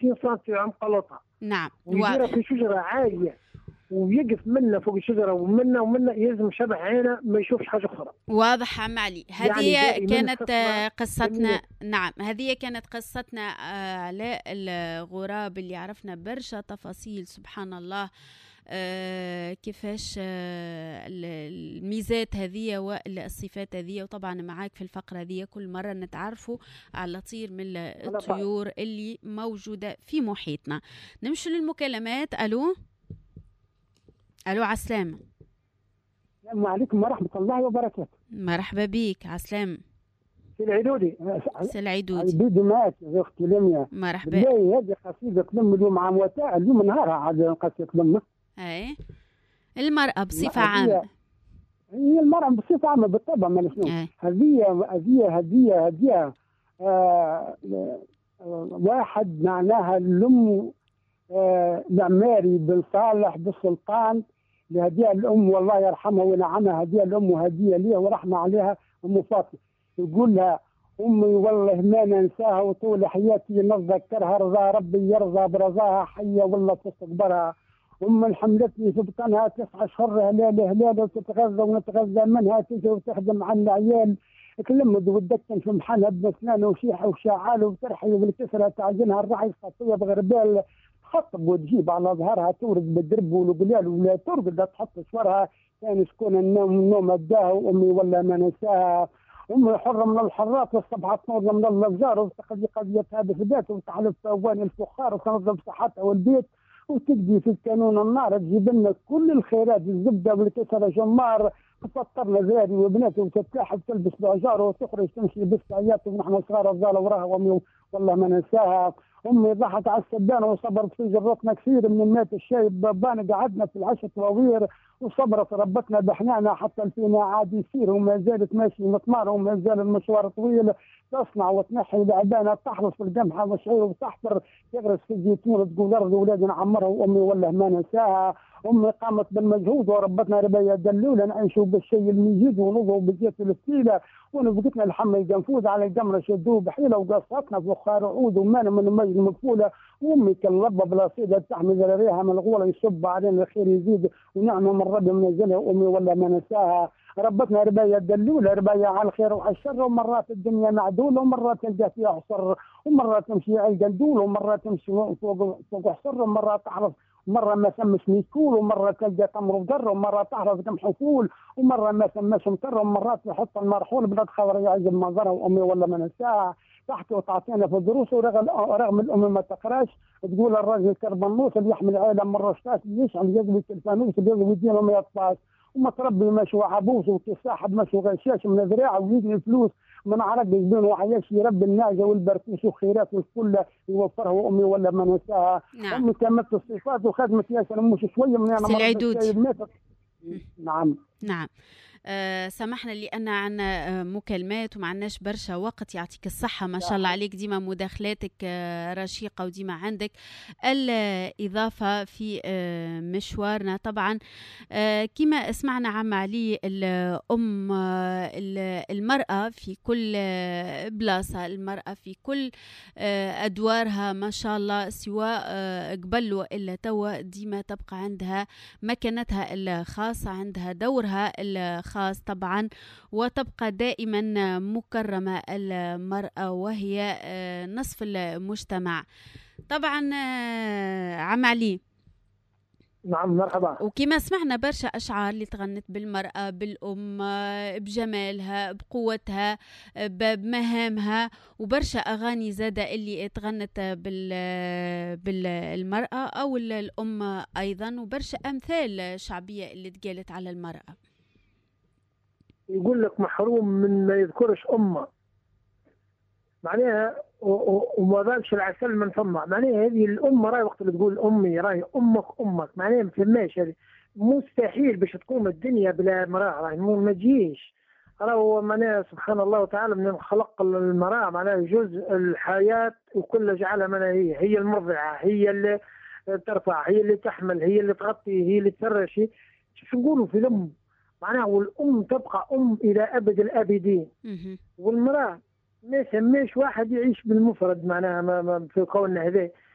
50 سم عمق قلطها. نعم ويديرها في شجره عاليه ويقف منا فوق الشجره ومنا يلزم شبح عينه ما يشوفش حاجه اخرى. واضح عم علي. هذه يعني كانت قصتنا. جميلة. نعم هذه كانت قصتنا على الغراب اللي عرفنا برشا تفاصيل سبحان الله. كيفاش الميزات هذه والصفات هذه. وطبعا معاك في الفقرة هذه كل مرة نتعرفوا على طير من الطيور اللي موجودة في محيطنا. نمشي للمكالمات. ألو عسلامة. السلام عليكم ورحمة الله وبركاته. مرحبا بك عسلامة. العيدودي العيدودي معك يا اختي لميا. مرحبا. بالله هذه قصيدة لم اليوم عام وتاع اليوم نهارها عاد قصيدة لم. اي المرأة بصفة عامة. هي المرأة بصفة عامة بالطبع ما نشنو. هذه واحد معناها الأم العماري بن صالح بالسلطان لهدية الأم والله يرحمها ونعمها. هدية الأم وهدية ليها ورحمة عليها أم فاطمة. يقول لها أمي والله ما ننساها وطول حياتي نتذكرها رضا ربي يرضى برضاها حية والله تستكبرها. حملتني في بطنها 9 أشهر هلال وتتغذى ونتغذى منها تجي وتخدم على العيال تلمد وتدكن في محلها بنسنان وشيحة وشعال وترحي بالكسرة تعجنها الرعي خطية بغربال تخطب وتجيب على ظهرها تورد بالدرب والقلال ولا ترقد تحط شورها كان شكون النوم اداها وامي ولا ما نساها. امي حره من الحرات والصبح تنوض من الافجار وتقضي قضيتها بثبات وتحلف في اواني الفخار وتنظف صحتها والبيت وتقضي في الكانون النار تجيب لنا كل الخيرات الزبده والكسره جمار تفطرنا زاري وبناتي وتتلاحب تلبس العجار وتخرج تمشي بالسعيات ونحن صغار الظاله وراها وامي والله ما ننساها. امي ضحت على السبانه وصبرت في جرتنا كثير من المات الشايب بابانا قعدنا في العشاء طواوير وصبرت ربتنا بحنانه حتى فينا عاد يصير وما زالت ماشي مطماره وما زال المشوار طويل تصنع وتنحي العبانه تحرص في القمحه والشعير وتحفر تغرس في الزيتون تقول ارض ولادي نعمرها وامي والله ما ننساها. امي قامت بالمجهود وربتنا ربايا دلولا نعيشوا بالشيء المجيد ونضوا بالزيت الثقيله ونبقتنا الحمى الجنفوذ على القمره شدوه بحيله وقصتنا فخار عود ومانا من المي المقفوله. وامي كالربه بلا صيده تحمل ذراريها من الغوله يصب علينا الخير يزيد ونعمه من ربي منزلها وامي ولا ما ننساها. ربتنا ربايا دلوله ربايا على الخير وعلى الشر ومرات الدنيا معدوله ومرات تلقى فيها حصر ومرات تمشي على القندول ومرات تمشي فوق حصر ومرات تعرف مرة ما سمش ميكول ومرة تلقى تمر وذر ومرة تعرف كم حفول ومرة ما سمش مطر ومرات يحط المرحول بلاد خضر يعجب منظرها وامي ولا ما ننساها. تحكي وتعطينا في الدروس ورغم الام ما تقراش تقول الراجل كربنوس اللي يحمل عائله من رشاش يشعل يزوي الفانوس يزوي دينه ما يطفاش وما تربي ماشي عبوس وكساحب ماشي غشاش من ذراعه ويجني فلوس من عرق يزبون وعياش يربي الناجه والبركوش وخيرات والكل يوفرها وامي ولا ما ننساها. نعم. امي كملت الصفات وخدمت ياسر مش شويه من انا العيدود. نعم. سامحنا لأن عنا مكالمات وما عناش برشا وقت. يعطيك الصحة ما شاء الله عليك ديما مداخلاتك رشيقة وديما عندك الإضافة في مشوارنا. طبعا كما سمعنا عم علي الأم المرأة في كل بلاصة المرأة في كل أدوارها ما شاء الله سواء قبل وإلا توا ديما تبقى عندها مكانتها الخاصة عندها دورها الخاص طبعا وتبقى دائما مكرمة المرأة وهي نصف المجتمع طبعا. عم علي. نعم مرحبا. وكما سمعنا برشا أشعار اللي تغنت بالمرأة بالأم بجمالها بقوتها بمهامها وبرشا أغاني زادة اللي تغنت بالمرأة أو الأم أيضا وبرشا أمثال شعبية اللي تقالت على المرأة. يقول لك محروم من ما يذكرش أمه معناها وما ذاكش العسل من فمه معناها هذه الأم راهي وقت اللي تقول أمي راهي أمك معناها ما فهماش هذه مستحيل باش تقوم الدنيا بلا مرأة راهي ما تجيش. راهو معناها سبحان الله تعالى من خلق المرأة معناها جزء الحياة وكل جعلها معناها هي المرضعة هي اللي ترفع هي اللي تحمل هي اللي تغطي هي اللي تفرش. شو نقولوا في الأم معناها والأم تبقى أم إلى أبد الآبدين. والمرأة ما سماش واحد يعيش بالمفرد معناها في قولنا هذا